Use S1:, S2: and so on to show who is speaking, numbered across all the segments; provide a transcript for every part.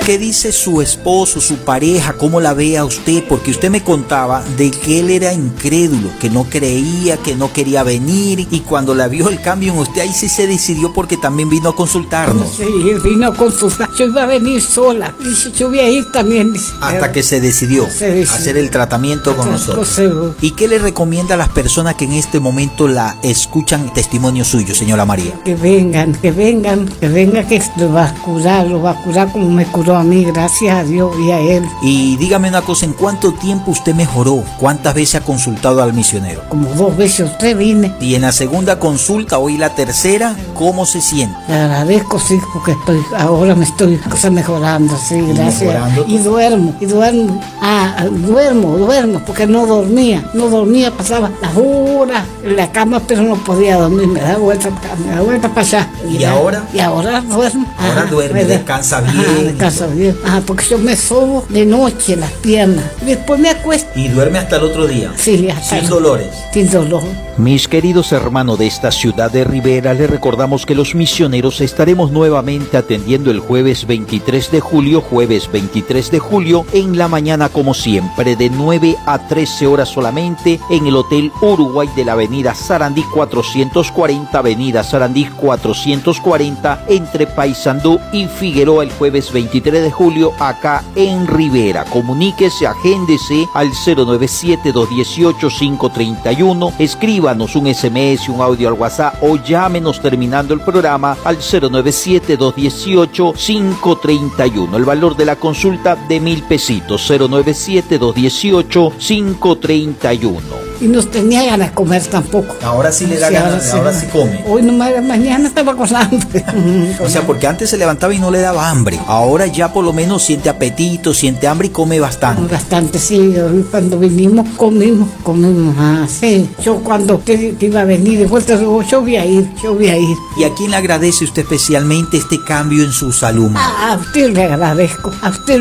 S1: ¿Qué dice su esposo, su pareja? ¿Cómo la ve a usted? Porque usted me contaba de que él era incrédulo, que no creía, que no quería venir, y cuando la vio el cambio en usted, ahí sí se decidió porque también vino a consultarnos.
S2: Sí, vino a consultar. Yo iba a venir sola. Dice, yo voy a ir también. Dice,
S1: hasta que se decidió a hacer el tratamiento con nosotros. ¿Y qué le recomienda a las personas que en este momento la escuchan testimonio suyo, señora María?
S2: Que vengan, que lo va a curar como me curó a mí, gracias a Dios y a él.
S1: Y dígame una cosa, ¿en cuánto tiempo usted mejoró? ¿Cuántas veces ha consultado al misionero?
S2: Como 2 veces o 3 vine.
S1: Y en la segunda consulta, hoy la tercera, ¿cómo se siente?
S2: Le agradezco, sí, porque ahora me estoy mejorando, sí, gracias. Mejorando. Y duermo. Duermo, porque no dormía, pasaba las horas en la cama, pero no podía dormir, me da vuelta para allá.
S1: ¿Y ahora?
S2: Y ahora duermo.
S1: Ahora duerme, descansa bien.
S2: Descansa bien. Porque yo me sobo de noche las piernas, después me acuesto.
S1: ¿Y duerme hasta el otro día?
S2: Sí,
S1: sin dolores.
S2: Sin dolor.
S1: Mis queridos hermanos de esta ciudad de Rivera, les recordamos que los misioneros estaremos nuevamente atendiendo el jueves 23 de julio, en la mañana como siempre, de 9 a 13 horas solamente, en el Hotel Uruguay de la Avenida Sarandí 440, entre Paysandú y Figueroa, el jueves 23 de julio, acá en Rivera. Comuníquese, agéndese al 097-218-531, escríbanos un SMS, un audio al WhatsApp o llámenos terminando el programa al 097-218-531. El valor de la consulta de 1,000 pesitos, 097-218-531.
S2: Y no tenía ganas de comer tampoco.
S1: Ahora sí le da ganas, ahora sí come.
S2: Hoy mañana estaba con hambre.
S1: O sea, porque antes se levantaba y no le daba hambre. Ahora ya por lo menos siente apetito, siente hambre y come bastante.
S2: Bastante, sí. Cuando vinimos, comimos. Sí. Yo cuando usted iba a venir de vuelta, yo voy a ir.
S1: ¿Y a quién le agradece usted especialmente este cambio en su salud?
S2: A usted le agradezco.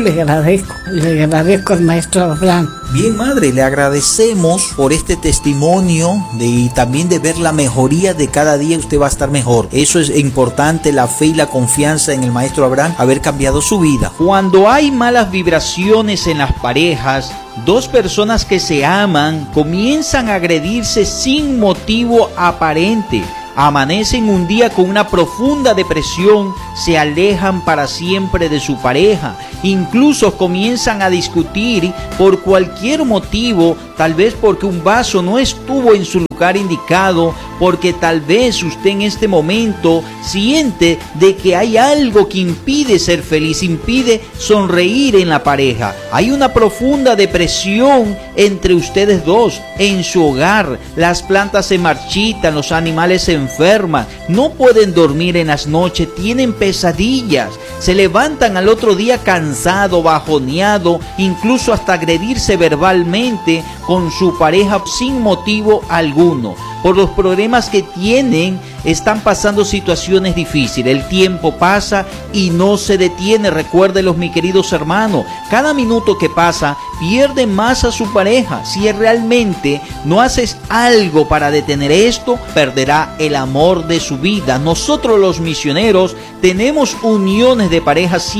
S2: Le agradezco al maestro Abraham.
S1: Bien, madre, le agradecemos por este testimonio y también de ver la mejoría de cada día. Usted va a estar mejor. Eso es importante, la fe y la confianza en el maestro Abraham, haber cambiado su vida. Cuando hay malas vibraciones en las parejas, dos personas que se aman comienzan a agredirse sin motivo aparente. Amanecen un día con una profunda depresión, se alejan para siempre de su pareja, incluso comienzan a discutir por cualquier motivo, tal vez porque un vaso no estuvo en su lugar indicado, porque tal vez usted en este momento siente de que hay algo que impide ser feliz, impide sonreír en la pareja. Hay una profunda depresión entre ustedes dos, en su hogar. Las plantas se marchitan, los animales se enferman, no pueden dormir en las noches, tienen pesadillas, se levantan al otro día cansado, bajoneado, incluso hasta agredirse verbalmente con su pareja sin motivo alguno. Por los problemas que tienen, están pasando situaciones difíciles. El tiempo pasa y no se detiene. Recuérdenlos, mis queridos hermanos. Cada minuto que pasa, pierde más a su pareja. Si realmente no haces algo para detener esto, perderá el amor de su vida. Nosotros los misioneros tenemos uniones de parejas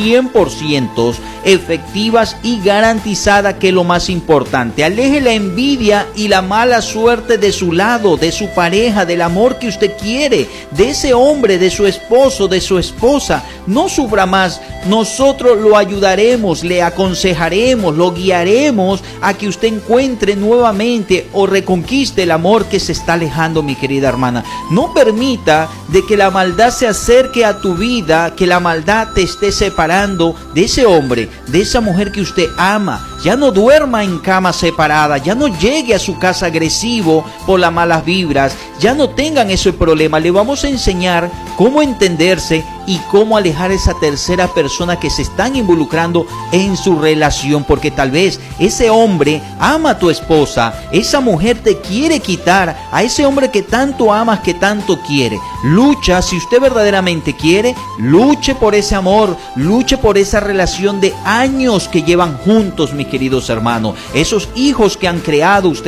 S1: 100% efectivas y garantizadas, que es lo más importante. Aleje la envidia y la mala suerte de su lado, de su pareja, del amor que usted quiere, de ese hombre, de su esposo, de su esposa. No sufra más. Nosotros lo ayudaremos, le aconsejaremos, lo guiaremos a que usted encuentre nuevamente o reconquiste el amor que se está alejando, mi querida hermana. No permita de que la maldad se acerque a tu vida, que la maldad te esté separando de ese hombre, de esa mujer que usted ama. Ya no duerma en cama separada, ya no llegue a su casa agresivo por las malas vibras, ya no tengan ese problema. Le vamos a enseñar cómo entenderse y cómo alejar a esa tercera persona que se están involucrando en su relación, porque tal vez ese hombre ama a tu esposa, esa mujer te quiere quitar a ese hombre que tanto amas, que tanto quiere. Lucha, si usted verdaderamente quiere, luche por ese amor, luche por esa relación de años que llevan juntos, mis queridos hermanos. Esos hijos que han creado ustedes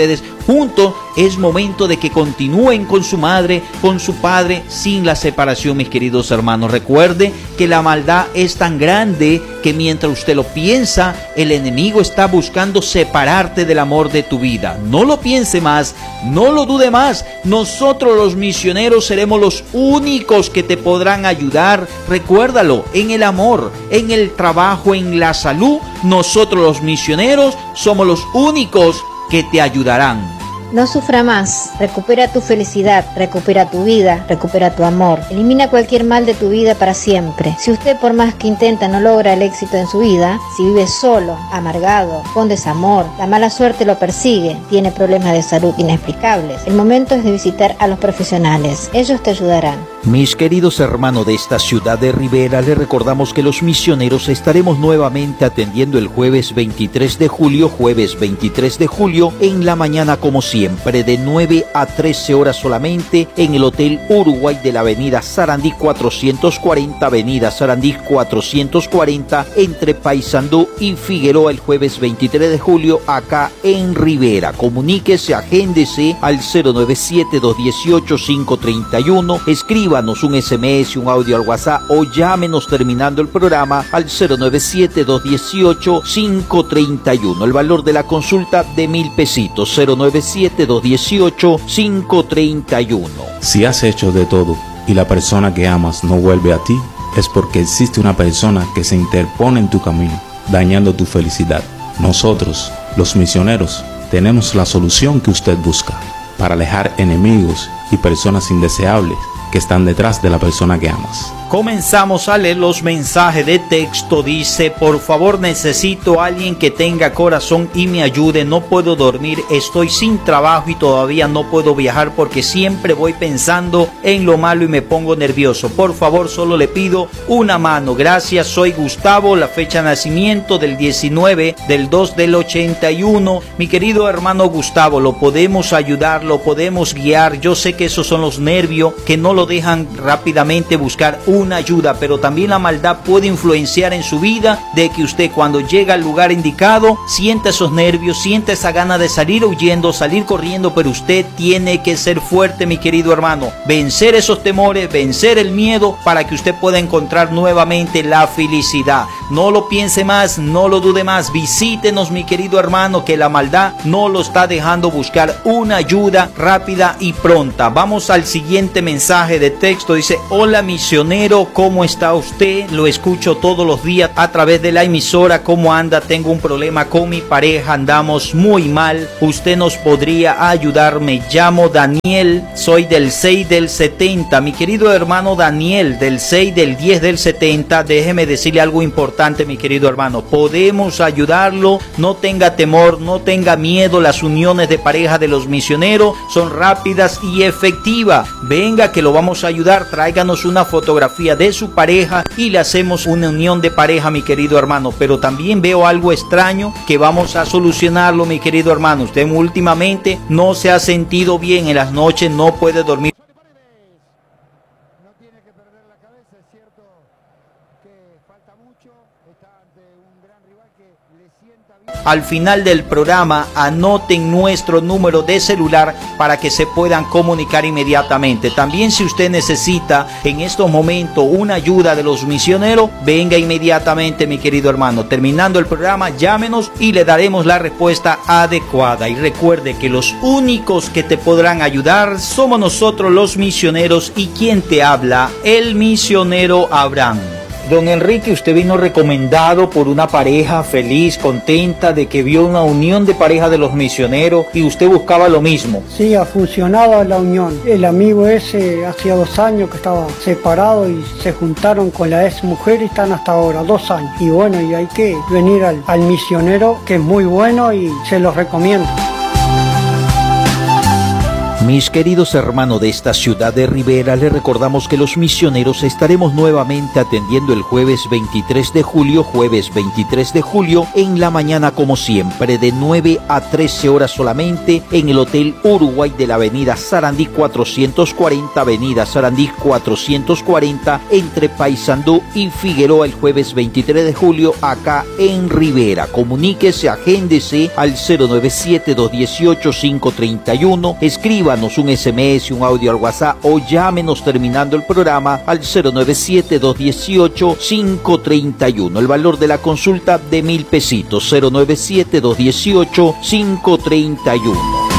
S1: juntos, es momento de que continúen con su madre, con su padre, sin la separación, mis queridos hermanos. Recuerde que la maldad es tan grande que mientras usted lo piensa, el enemigo está buscando separarte del amor de tu vida. No lo piense más, no lo dude más. Nosotros los misioneros seremos los únicos que te podrán ayudar. Recuérdalo, en el amor, en el trabajo, en la salud, nosotros los misioneros somos los únicos que te ayudarán.
S3: No sufra más, recupera tu felicidad, recupera tu vida, recupera tu amor. Elimina cualquier mal de tu vida para siempre. Si usted por más que intenta no logra el éxito en su vida, si vive solo, amargado, con desamor, la mala suerte lo persigue, tiene problemas de salud inexplicables, el momento es de visitar a los profesionales. Ellos te ayudarán.
S1: Mis queridos hermanos de esta ciudad de Rivera, les recordamos que los misioneros estaremos nuevamente atendiendo el jueves 23 de julio, en la mañana como siempre, de 9 a 13 horas solamente, en el Hotel Uruguay de la Avenida Sarandí 440, entre Paysandú y Figueroa, el jueves 23 de julio, acá en Rivera. Comuníquese, agéndese al 097-218-531, escríbanos un SMS, un audio al WhatsApp o llámenos terminando el programa al 097-218-531. El valor de la consulta de 1,000 pesitos, 097-218-531.
S4: Si has hecho de todo y la persona que amas no vuelve a ti, es porque existe una persona que se interpone en tu camino, dañando tu felicidad. Nosotros, los misioneros, tenemos la solución que usted busca para alejar enemigos y personas indeseables que están detrás de la persona que amas.
S1: Comenzamos a leer los mensajes de texto. Dice: por favor, necesito a alguien que tenga corazón y me ayude. No puedo dormir, estoy sin trabajo y todavía no puedo viajar porque siempre voy pensando en lo malo y me pongo nervioso. Por favor, solo le pido una mano. Gracias, soy Gustavo, la fecha de nacimiento del 19/2/81. Mi querido hermano Gustavo, lo podemos ayudar, lo podemos guiar. Yo sé que esos son los nervios que no lo dejan rápidamente buscar una ayuda, pero también la maldad puede influenciar en su vida, de que usted cuando llega al lugar indicado sienta esos nervios, sienta esa gana de salir huyendo, salir corriendo, pero usted tiene que ser fuerte, mi querido hermano, vencer esos temores, vencer el miedo para que usted pueda encontrar nuevamente la felicidad. No lo piense más, no lo dude más, visítenos, mi querido hermano, que la maldad no lo está dejando buscar una ayuda rápida y pronta. Vamos al siguiente mensaje de texto. Dice: hola misionero, ¿cómo está usted? Lo escucho todos los días a través de la emisora. ¿Cómo anda? Tengo un problema con mi pareja, andamos muy mal. ¿Usted nos podría ayudar? Me llamo Daniel, soy del 6/70. Mi querido hermano Daniel, del 6/10/70, déjeme decirle algo importante, mi querido hermano. Podemos ayudarlo, no tenga temor, no tenga miedo. Las uniones de pareja de los misioneros son rápidas y efectivas. Venga que lo vamos a ayudar, tráiganos una fotografía de su pareja y le hacemos una unión de pareja, mi querido hermano. Pero también veo algo extraño que vamos a solucionarlo, mi querido hermano. Usted últimamente no se ha sentido bien, en las noches no puede dormir. Al final del programa anoten nuestro número de celular para que se puedan comunicar inmediatamente. También, si usted necesita en estos momentos una ayuda de los misioneros, venga inmediatamente, mi querido hermano. Terminando el programa, llámenos y le daremos la respuesta adecuada. Y recuerde que los únicos que te podrán ayudar somos nosotros los misioneros, y quien te habla, el misionero Abraham. Don Enrique, usted vino recomendado por una pareja feliz, contenta de que vio una unión de pareja de los misioneros y usted buscaba lo mismo.
S5: Sí, ha funcionado la unión. El amigo ese hacía 2 años que estaba separado y se juntaron con la ex mujer y están hasta ahora, 2 años. Y bueno, y hay que venir al misionero, que es muy bueno y se los recomiendo.
S1: Mis queridos hermanos de esta ciudad de Rivera, les recordamos que los misioneros estaremos nuevamente atendiendo el jueves 23 de julio, en la mañana como siempre, de 9 a 13 horas solamente, en el Hotel Uruguay de la avenida Sarandí 440, entre Paysandú y Figueroa, el jueves 23 de julio, acá en Rivera. Comuníquese, agéndese al 097-218-531, escríbanos un SMS, un audio al WhatsApp o llámenos terminando el programa al 097-218-531. El valor de la consulta de 1.000 pesitos, 097-218-531.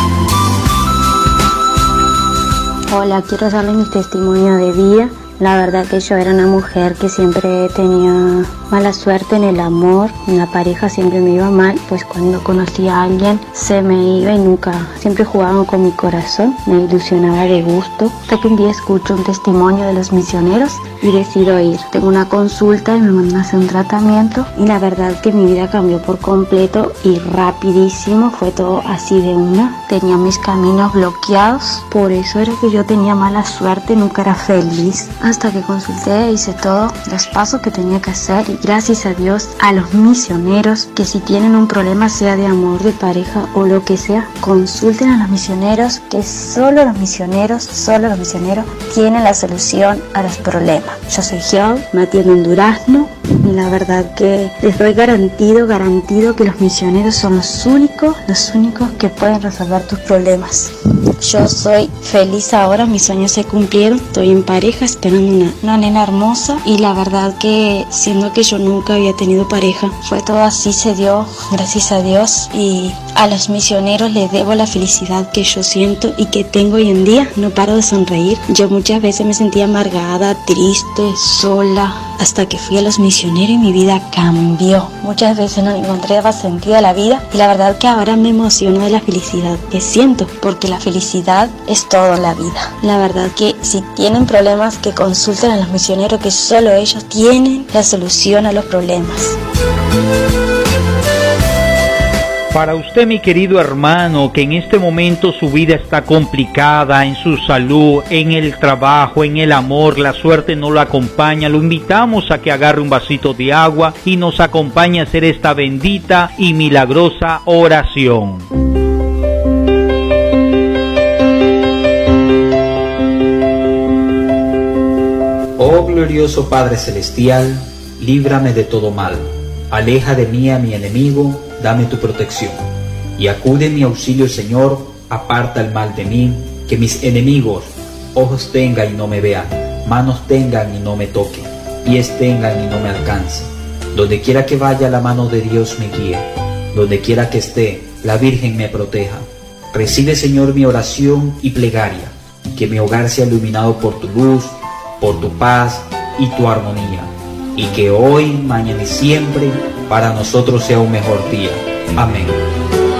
S6: Hola, quiero darle mi testimonio de vida. La verdad que yo era una mujer que siempre tenía mala suerte en el amor, en la pareja siempre me iba mal, pues cuando conocía a alguien se me iba y nunca, siempre jugaban con mi corazón, me ilusionaba de gusto, hasta que un día escucho un testimonio de los misioneros y decido ir. Tengo una consulta y me mandan a hacer un tratamiento y la verdad que mi vida cambió por completo y rapidísimo, fue todo así de una. Tenía mis caminos bloqueados, por eso era que yo tenía mala suerte, nunca era feliz. Hasta que consulté, hice todos los pasos que tenía que hacer y gracias a Dios, a los misioneros, que si tienen un problema, sea de amor, de pareja o lo que sea, consulten a los misioneros, que solo los misioneros tienen la solución a los problemas. Yo soy Geo, me atiendo en Durazno y la verdad que les doy garantido que los misioneros son los únicos que pueden resolver tus problemas. Yo soy feliz ahora, mis sueños se cumplieron, estoy en pareja esperando una nena hermosa y la verdad que siendo que yo nunca había tenido pareja, fue todo así, se dio, gracias a Dios, y a los misioneros les debo la felicidad que yo siento y que tengo hoy en día. No paro de sonreír. Yo muchas veces me sentía amargada, triste, sola, hasta que fui a los misioneros y mi vida cambió. Muchas veces no encontraba sentido a la vida y la verdad que ahora me emociono de la felicidad que siento, porque la felicidad es todo en la vida. La verdad que si tienen problemas, que consulten a los misioneros, que solo ellos tienen la solución a los problemas.
S1: Para usted, mi querido hermano, que en este momento su vida está complicada, en su salud, en el trabajo, en el amor, la suerte no lo acompaña, lo invitamos a que agarre un vasito de agua y nos acompañe a hacer esta bendita y milagrosa oración. Oh glorioso Padre Celestial, líbrame de todo mal, aleja de mí a mi enemigo, dame tu protección, y acude en mi auxilio, Señor, aparta el mal de mí, que mis enemigos ojos tengan y no me vean, manos tengan y no me toquen, pies tengan y no me alcancen. Donde quiera que vaya, la mano de Dios me guíe, donde quiera que esté, la Virgen me proteja. Recibe, Señor, mi oración y plegaria, que mi hogar sea iluminado por tu luz, por tu paz y tu armonía, y que hoy, mañana y siempre para nosotros sea un mejor día. Amén.